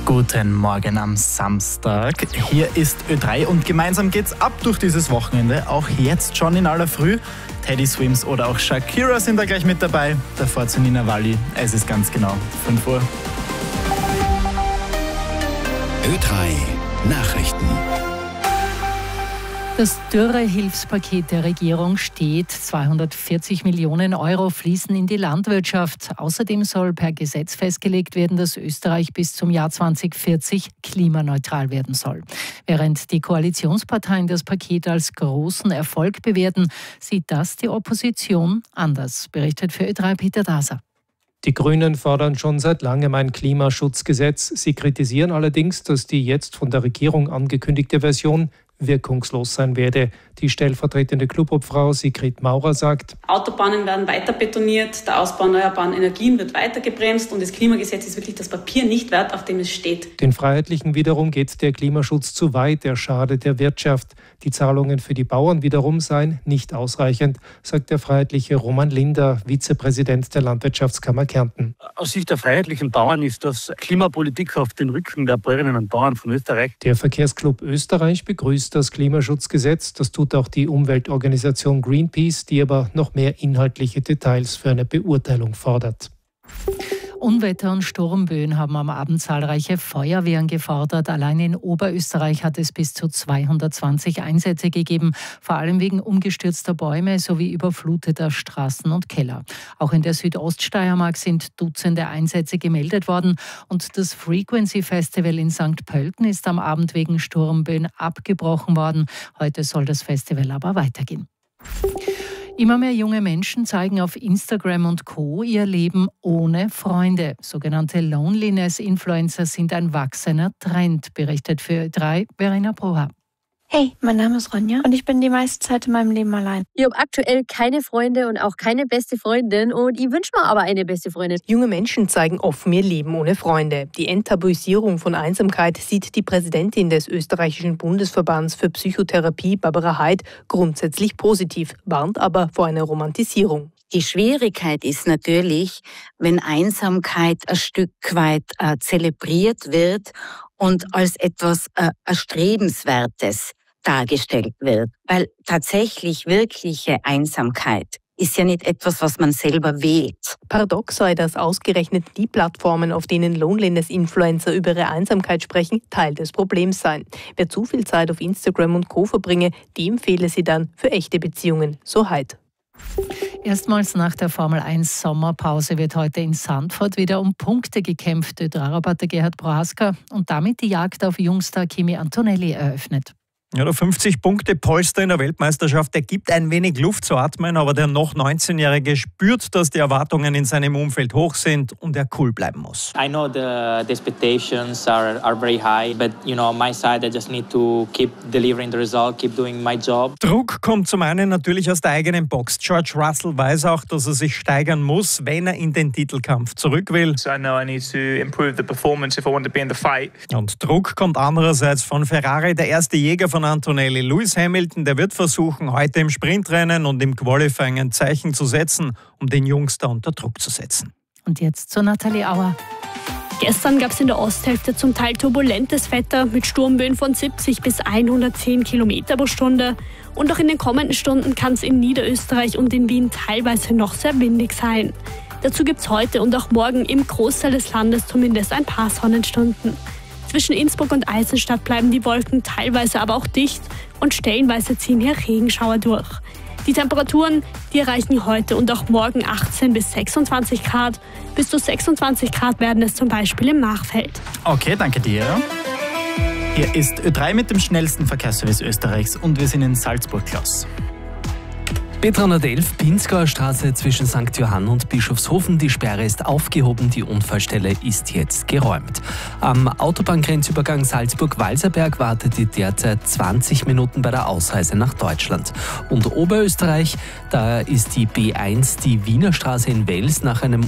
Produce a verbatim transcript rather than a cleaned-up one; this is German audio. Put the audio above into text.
Guten Morgen am Samstag. Hier ist Ö drei und gemeinsam geht's ab durch dieses Wochenende. Auch jetzt schon in aller Früh. Teddy Swims oder auch Shakira sind da gleich mit dabei. Davor zu Nina Walli. Es ist ganz genau fünf Uhr. Ö drei Nachrichten. Das Dürrehilfspaket der Regierung steht. zweihundertvierzig Millionen Euro fließen in die Landwirtschaft. Außerdem soll per Gesetz festgelegt werden, dass Österreich bis zum Jahr zweitausendvierzig klimaneutral werden soll. Während die Koalitionsparteien das Paket als großen Erfolg bewerten, sieht das die Opposition anders, berichtet für Ö drei Peter Daser. Die Grünen fordern schon seit langem ein Klimaschutzgesetz. Sie kritisieren allerdings, dass die jetzt von der Regierung angekündigte Version wirkungslos sein werde. Die stellvertretende Clubobfrau Sigrid Maurer sagt: Autobahnen werden weiter betoniert, der Ausbau erneuerbarer Energien wird weiter gebremst und das Klimagesetz ist wirklich das Papier nicht wert, auf dem es steht. Den Freiheitlichen wiederum geht der Klimaschutz zu weit, er schadet der Wirtschaft. Die Zahlungen für die Bauern wiederum seien nicht ausreichend, sagt der Freiheitliche Roman Linder, Vizepräsident der Landwirtschaftskammer Kärnten. Aus Sicht der freiheitlichen Bauern ist das Klimapolitik auf den Rücken der Bäuerinnen und Bauern von Österreich. Der Verkehrsclub Österreich begrüßt das Klimaschutzgesetz. Das tut auch die Umweltorganisation Greenpeace, die aber noch mehr inhaltliche Details für eine Beurteilung fordert. Unwetter und Sturmböen haben am Abend zahlreiche Feuerwehren gefordert. Allein in Oberösterreich hat es bis zu zweihundertzwanzig Einsätze gegeben, vor allem wegen umgestürzter Bäume sowie überfluteter Straßen und Keller. Auch in der Südoststeiermark sind Dutzende Einsätze gemeldet worden und das Frequency Festival in Sankt Pölten ist am Abend wegen Sturmböen abgebrochen worden. Heute soll das Festival aber weitergehen. Immer mehr junge Menschen zeigen auf Instagram und Co. ihr Leben ohne Freunde. Sogenannte Loneliness-Influencer sind ein wachsender Trend, berichtet für Ö drei Verena Broha. Hey, mein Name ist Ronja und ich bin die meiste Zeit in meinem Leben allein. Ich habe aktuell keine Freunde und auch keine beste Freundin und ich wünsche mir aber eine beste Freundin. Junge Menschen zeigen offen ihr Leben ohne Freunde. Die Enttabuisierung von Einsamkeit sieht die Präsidentin des österreichischen Bundesverbands für Psychotherapie, Barbara Heid, grundsätzlich positiv, warnt aber vor einer Romantisierung. Die Schwierigkeit ist natürlich, wenn Einsamkeit ein Stück weit äh, zelebriert wird und als etwas äh, Erstrebenswertes dargestellt wird. Weil tatsächlich wirkliche Einsamkeit ist ja nicht etwas, was man selber wählt. Paradox sei, dass ausgerechnet die Plattformen, auf denen Loneliness-Influencer über ihre Einsamkeit sprechen, Teil des Problems seien. Wer zu viel Zeit auf Instagram und Co. verbringe, dem fehle sie dann für echte Beziehungen, so Heid. Erstmals nach der Formel eins Sommerpause wird heute in Sandford wieder um Punkte gekämpft. Ö drei-Reporter Gerhard Prohaska und damit die Jagd auf Jungstar Kimi Antonelli eröffnet. Ja, der fünfzig-Punkte-Polster in der Weltmeisterschaft, der gibt ein wenig Luft zu atmen, aber der noch neunzehnjährige spürt, dass die Erwartungen in seinem Umfeld hoch sind und er cool bleiben muss. I know the, the expectations are, are very high, but you know, on my side, I just need to keep delivering the result, keep doing my job. Druck kommt zum einen natürlich aus der eigenen Box. George Russell weiß auch, dass er sich steigern muss, wenn er in den Titelkampf zurück will. So I know I need to improve the performance if I want to be in the fight. Und Druck kommt andererseits von Ferrari, der erste Jäger von Antonelli. Lewis Hamilton, der wird versuchen, heute im Sprintrennen und im Qualifying ein Zeichen zu setzen, um den Jungster unter Druck zu setzen. Und jetzt zu Nathalie Auer. Gestern gab es in der Osthälfte zum Teil turbulentes Wetter mit Sturmböen von siebzig bis hundertzehn Kilometer pro Stunde. Und auch in den kommenden Stunden kann es in Niederösterreich und in Wien teilweise noch sehr windig sein. Dazu gibt es heute und auch morgen im Großteil des Landes zumindest ein paar Sonnenstunden. Zwischen Innsbruck und Eisenstadt bleiben die Wolken teilweise aber auch dicht und stellenweise ziehen hier Regenschauer durch. Die Temperaturen, die erreichen heute und auch morgen achtzehn bis sechsundzwanzig Grad. Bis zu sechsundzwanzig Grad werden es zum Beispiel im Machfeld. Okay, danke dir. Hier ist Ö drei mit dem schnellsten Verkehrsservice Österreichs und wir sind in Salzburg, Klaus. B dreihundertelf, Pinzgauer Straße zwischen Sankt Johann und Bischofshofen. Die Sperre ist aufgehoben, die Unfallstelle ist jetzt geräumt. Am Autobahngrenzübergang Salzburg-Walserberg wartet die derzeit zwanzig Minuten bei der Ausreise nach Deutschland. Und Oberösterreich, da ist die B eins, die Wiener Straße in Wels, nach einem